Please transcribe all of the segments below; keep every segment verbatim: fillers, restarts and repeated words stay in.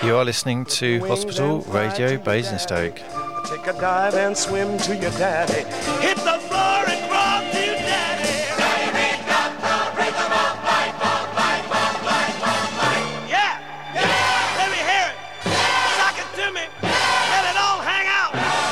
You are listening to Hospital Radio Basingstoke. Take a dive and swim to your daddy. Hit the floor and crawl to your daddy. Daddy, we got the rhythm of life, of life, of life, of life. Yeah, yeah. Let me hear it. Yeah. Sock it to me. Yeah. Let it all hang out.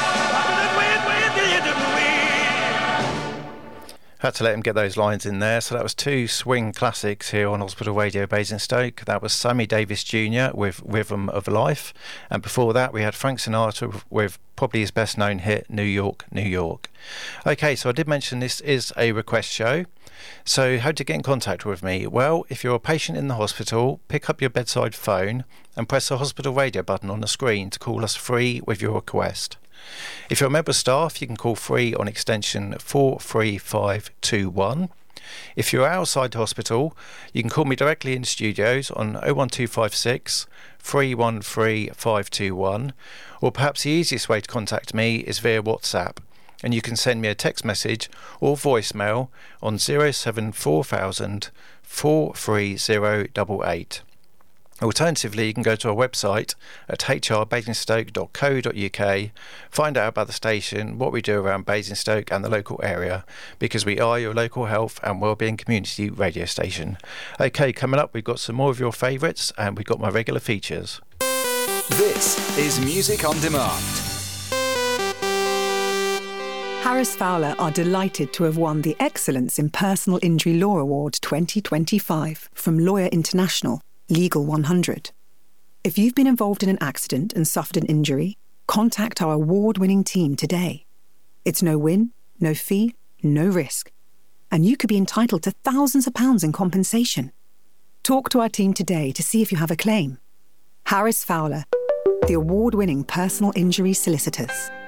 Had to let him get those lines in there. So that was two swing classics here on Hospital Radio Basingstoke. That was Sammy Davis Junior with Rhythm of Life, and before that we had Frank Sinatra with probably his best known hit, New York, New York. Okay, so I did mention this is a request show. So how to get in contact with me? Well, if you're a patient in the hospital, pick up your bedside phone and press the hospital radio button on the screen to call us free with your request. If you're a member of staff, you can call free on extension four three five two one. If you're outside the hospital, you can call me directly in the studios on oh one two five six, three one three, five two one, or perhaps the easiest way to contact me is via WhatsApp, and you can send me a text message or voicemail on zero seven four thousand, four three zero eight eight. Alternatively, you can go to our website at h r basingstoke dot co dot u k, find out about the station, what we do around Basingstoke and the local area, because we are your local health and wellbeing community radio station. Okay, coming up, we've got some more of your favourites and we've got my regular features. This is Music on Demand. Harris Fowler are delighted to have won the Excellence in Personal Injury Law Award twenty twenty-five from Lawyer International, Legal one hundred. If you've been involved in an accident and suffered an injury, contact our award-winning team today. It's no win, no fee, no risk. And you could be entitled to thousands of pounds in compensation. Talk to our team today to see if you have a claim. Harris Fowler, the award-winning personal injury solicitors.